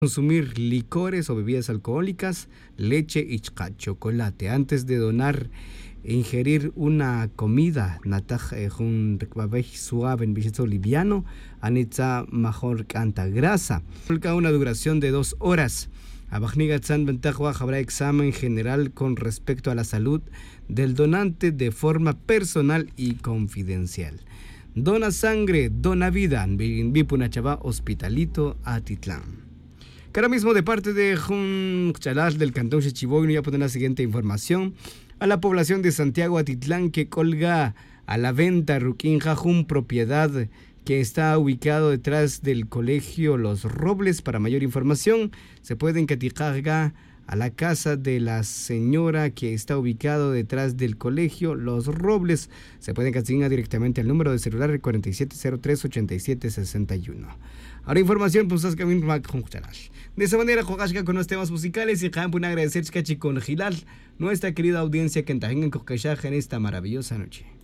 consumir licores o bebidas alcohólicas, leche y chocolate. Antes de donar, ingerir una comida, nataj un recbabej suave en billete liviano, anitza mejor canta grasa. Una duración de 2 horas. Abajnigatzan ventajwa habrá examen general con respecto a la salud del donante de forma personal y confidencial. Dona sangre, dona vida, en Vipunachaba, Hospitalito, Atitlán. Que ahora mismo de parte de Jun Chalal del Cantón Chichiboy ya ponen la siguiente información. A la población de Santiago Atitlán que colga a la venta Ruquín Jajun, propiedad que está ubicado detrás del colegio Los Robles. Para mayor información se pueden caticarga a la casa de la señora que está ubicado detrás del colegio Los Robles. Se pueden caticar directamente al número de celular 4703-8761. Ahora información, pues de esa manera jugashka con los temas musicales y jamás agradecer con Gilal, nuestra querida audiencia que en esta maravillosa noche.